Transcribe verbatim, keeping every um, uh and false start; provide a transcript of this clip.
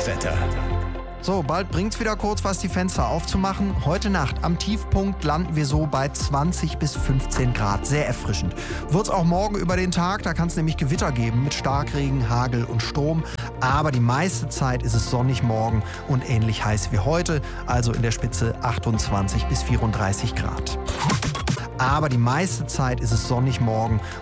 Wetter. So, bald bringt's wieder kurz was, die Fenster aufzumachen. Heute Nacht am Tiefpunkt landen wir so bei zwanzig bis fünfzehn Grad. Sehr erfrischend. Wird's auch morgen über den Tag, da kann es nämlich Gewitter geben mit Starkregen, Hagel und Sturm. Aber die meiste Zeit ist es sonnig morgen und ähnlich heiß wie heute, also in der Spitze achtundzwanzig bis vierunddreißig Grad. Aber die meiste Zeit ist es sonnig morgen